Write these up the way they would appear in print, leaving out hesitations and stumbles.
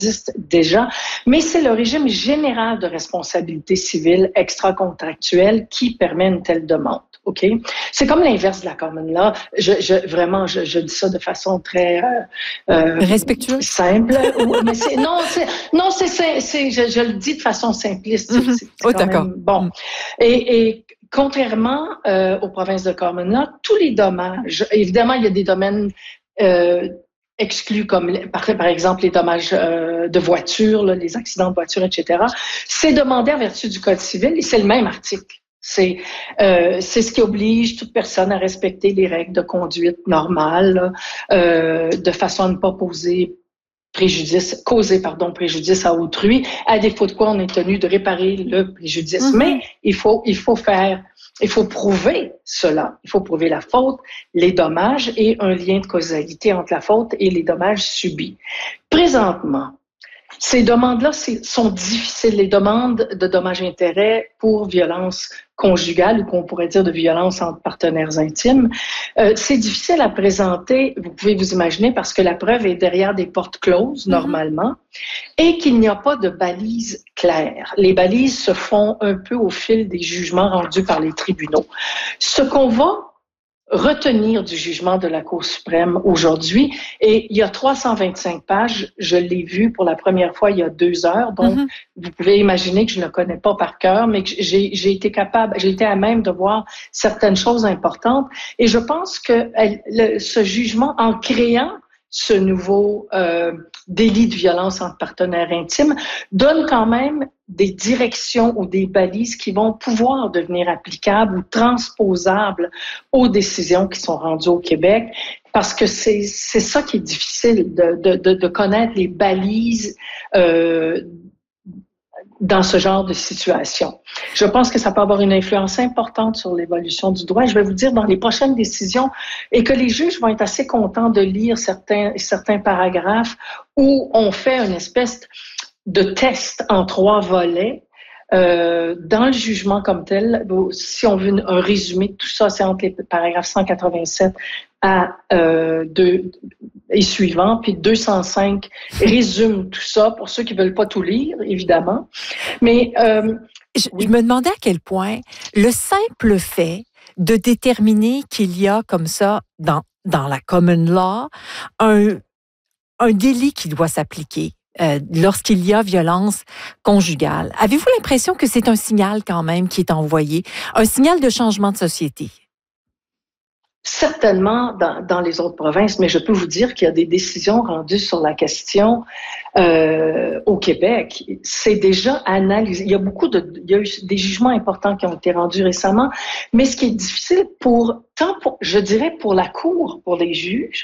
existe déjà, mais c'est le régime général de responsabilité civile extra-contractuelle qui permet une telle demande. OK? C'est comme l'inverse de la common law. Je dis ça de façon très respectueuse, simple. Mais je le dis de façon simpliste. Oh, d'accord. Bon. Et contrairement aux provinces de common law, tous les dommages, évidemment, il y a des domaines exclus comme par exemple les dommages de voiture, là, les accidents de voiture, etc. C'est demandé en vertu du Code civil et c'est le même article. C'est ce qui oblige toute personne à respecter les règles de conduite normales, de façon à ne pas causer préjudice à autrui, à défaut de quoi on est tenu de réparer le préjudice. Mais il faut prouver cela. Il faut prouver la faute, les dommages et un lien de causalité entre la faute et les dommages subis. Présentement, ces demandes-là sont difficiles. Les demandes de dommages-intérêts pour violence conjugale ou qu'on pourrait dire de violence entre partenaires intimes, c'est difficile à présenter, vous pouvez vous imaginer, parce que la preuve est derrière des portes closes, normalement, et qu'il n'y a pas de balises claires. Les balises se font un peu au fil des jugements rendus par les tribunaux. Ce qu'on va retenir du jugement de la Cour suprême aujourd'hui. Et il y a 325 pages. Je l'ai vu pour la première fois il y a 2 heures. Donc, vous pouvez imaginer que je ne le connais pas par cœur, mais que j'ai été à même de voir certaines choses importantes. Et je pense que ce jugement, en créant ce nouveau délit de violence entre partenaires intimes, donne quand même des directions ou des balises qui vont pouvoir devenir applicables ou transposables aux décisions qui sont rendues au Québec, parce que c'est ça qui est difficile, de connaître les balises dans ce genre de situation. Je pense que ça peut avoir une influence importante sur l'évolution du droit. Je vais vous dire dans les prochaines décisions et que les juges vont être assez contents de lire certains paragraphes où on fait une espèce de test en 3 volets. Dans le jugement comme tel, si on veut un résumé de tout ça, c'est entre les paragraphes 187 et suivants, puis 205 résume tout ça pour ceux qui veulent pas tout lire, évidemment. Mais je me demandais à quel point le simple fait de déterminer qu'il y a comme ça dans la common law un délit qui doit s'appliquer lorsqu'il y a violence conjugale. Avez-vous l'impression que c'est un signal quand même qui est envoyé, un signal de changement de société? Certainement dans les autres provinces, mais je peux vous dire qu'il y a des décisions rendues sur la question au Québec. C'est déjà analysé. Il y a eu des jugements importants qui ont été rendus récemment, mais ce qui est difficile je dirais pour la Cour, pour les juges,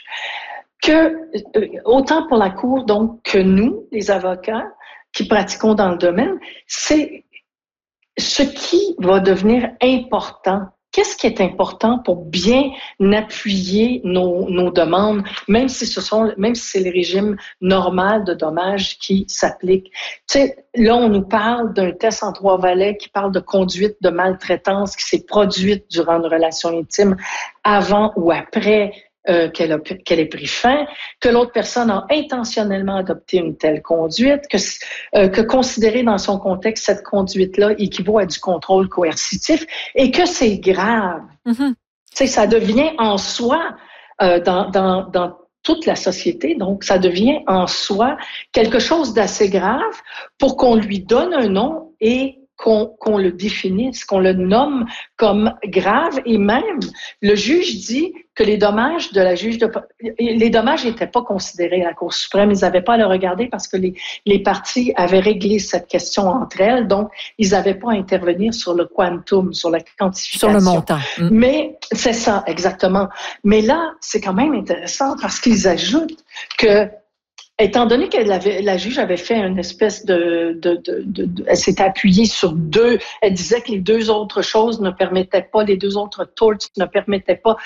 autant pour la Cour donc que nous, les avocats qui pratiquons dans le domaine, c'est ce qui va devenir important. Qu'est-ce qui est important pour bien appuyer nos demandes, même si c'est le régime normal de dommages qui s'applique. Tu sais, là, on nous parle d'un test en 3 volets qui parle de conduite de maltraitance qui s'est produite durant une relation intime avant ou après qu'elle ait pris fin, que l'autre personne a intentionnellement adopté une telle conduite, que considérer dans son contexte cette conduite-là équivaut à du contrôle coercitif et que c'est grave. Tu sais, ça devient en soi, dans toute la société, donc ça devient en soi quelque chose d'assez grave pour qu'on lui donne un nom et qu'on le définisse, qu'on le nomme comme grave. Et même, le juge dit que les dommages n'étaient pas considérés à la Cour suprême. Ils n'avaient pas à le regarder parce que les parties avaient réglé cette question entre elles. Donc, ils n'avaient pas à intervenir sur le quantum, sur la quantification. Sur le montant. Mais c'est ça, exactement. Mais là, c'est quand même intéressant parce qu'ils ajoutent que étant donné que la juge avait fait une espèce elle s'était appuyée sur elle disait que les 2 autres choses ne permettaient pas, les 2 autres torts ne permettaient pas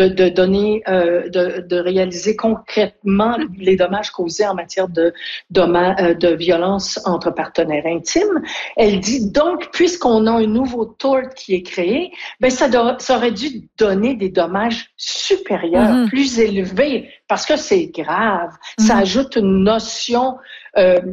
de réaliser concrètement les dommages causés en matière de violence entre partenaires intimes. Elle dit donc, puisqu'on a un nouveau tort qui est créé, ben ça aurait dû donner des dommages supérieurs, plus élevés, parce que c'est grave. Ça ajoute une notion